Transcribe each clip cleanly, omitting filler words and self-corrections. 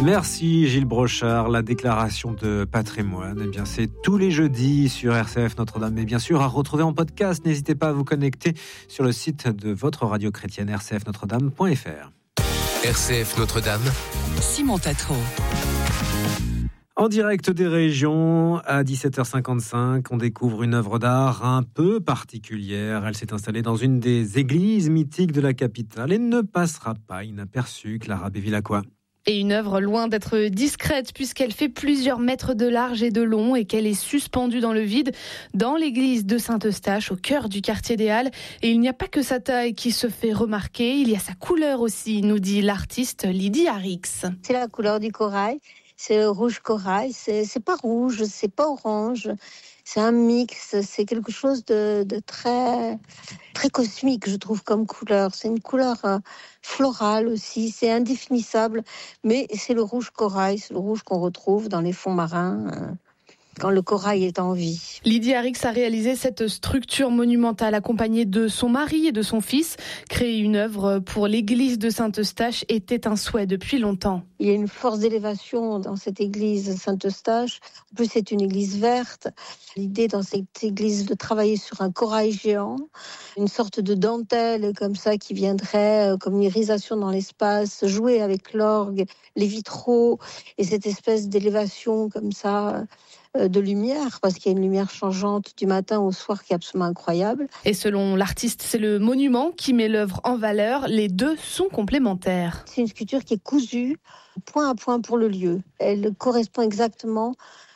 Merci Gilles Brochard. La déclaration de patrimoine, eh bien, c'est tous les jeudis sur RCF Notre-Dame. Et bien sûr, à retrouver en podcast. N'hésitez pas à vous connecter sur le site de votre radio chrétienne, rcfnotredame.fr. RCF Notre-Dame, Simon Tatro. En direct des régions, à 17h55, on découvre une œuvre d'art un peu particulière. Elle s'est installée dans une des églises mythiques de la capitale et ne passera pas inaperçue. Clara Bévilacqua. Et une œuvre loin d'être discrète puisqu'elle fait plusieurs mètres de large et de long et qu'elle est suspendue dans le vide dans l'église de Saint-Eustache au cœur du quartier des Halles. Et il n'y a pas que sa taille qui se fait remarquer, il y a sa couleur aussi, nous dit l'artiste Lydie Arix. C'est la couleur du corail, c'est le rouge corail, c'est pas rouge, c'est pas orange. C'est un mix, c'est quelque chose de très, très cosmique, je trouve, comme couleur. C'est une couleur florale aussi, c'est indéfinissable, mais c'est le rouge corail, c'est le rouge qu'on retrouve dans les fonds marins quand le corail est en vie. Lydie Arix a réalisé cette structure monumentale accompagnée de son mari et de son fils. Créer une œuvre pour l'église de Saint-Eustache était un souhait depuis longtemps. Il y a une force d'élévation dans cette église Saint-Eustache. En plus, c'est une église verte. L'idée dans cette église de travailler sur un corail géant, une sorte de dentelle comme ça qui viendrait comme une irisation dans l'espace, jouer avec l'orgue, les vitraux et cette espèce d'élévation comme ça de lumière, parce qu'il y a une lumière changeante du matin au soir qui est absolument incroyable. Et selon l'artiste, c'est le monument qui met l'œuvre en valeur. Les deux sont complémentaires. C'est une sculpture qui est cousue point à point pour le lieu. Elle correspond exactement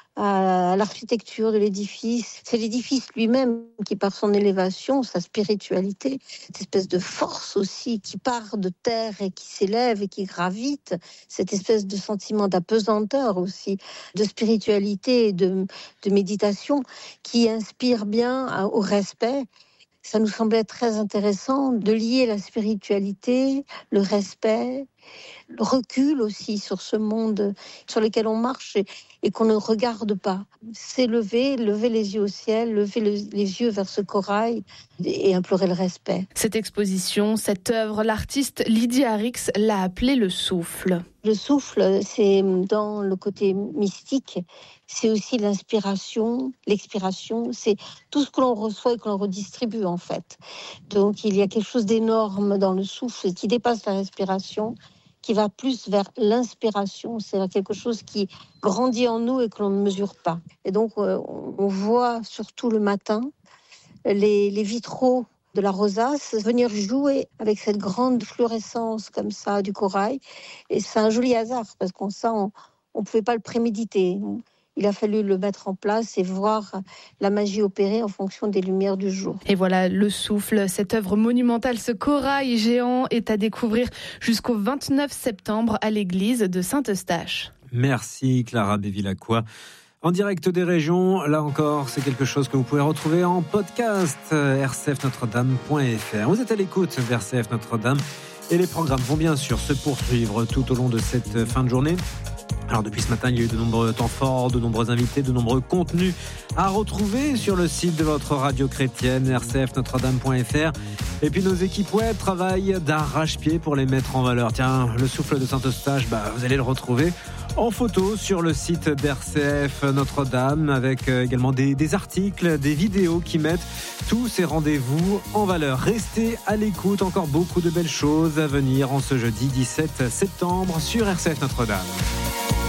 à l'architecture de l'édifice. C'est l'édifice lui-même qui, par son élévation, sa spiritualité, cette espèce de force aussi qui part de terre et qui s'élève et qui gravite, cette espèce de sentiment d'apesanteur aussi, de spiritualité et de méditation qui inspire bien au respect. Ça nous semblait très intéressant de lier la spiritualité, le respect, le recul aussi sur ce monde sur lequel on marche et qu'on ne regarde pas. C'est lever les yeux au ciel, lever les yeux vers ce corail et implorer le respect. Cette exposition, cette œuvre, l'artiste Lydie Arix l'a appelée le souffle. Le souffle, c'est dans le côté mystique, c'est aussi l'inspiration, l'expiration, c'est tout ce que l'on reçoit et que l'on redistribue en fait. Donc il y a quelque chose d'énorme dans le souffle qui dépasse la respiration, qui va plus vers l'inspiration, c'est quelque chose qui grandit en nous et que l'on ne mesure pas. Et donc on voit surtout le matin les vitraux de la rosace venir jouer avec cette grande fluorescence comme ça du corail. Et c'est un joli hasard parce qu'on ne pouvait pas le préméditer. Il a fallu le mettre en place et voir la magie opérer en fonction des lumières du jour. Et voilà, le souffle, cette œuvre monumentale, ce corail géant est à découvrir jusqu'au 29 septembre à l'église de Saint-Eustache. Merci Clara Bévilacqua. En direct des régions, là encore, c'est quelque chose que vous pouvez retrouver en podcast, rcfnotredame.fr. Vous êtes à l'écoute d'RCF Notre-Dame et les programmes vont bien sûr se poursuivre tout au long de cette fin de journée. Alors depuis ce matin, il y a eu de nombreux temps forts, de nombreux invités, de nombreux contenus à retrouver sur le site de votre radio chrétienne, rcfnotredame.fr. Et puis nos équipes web travaillent d'arrache-pied pour les mettre en valeur. Tiens, le souffle de Saint-Eustache, vous allez le retrouver en photo sur le site d'RCF Notre-Dame avec également des articles, des vidéos qui mettent tous ces rendez-vous en valeur. Restez à l'écoute, encore beaucoup de belles choses à venir en ce jeudi 17 septembre sur RCF Notre-Dame.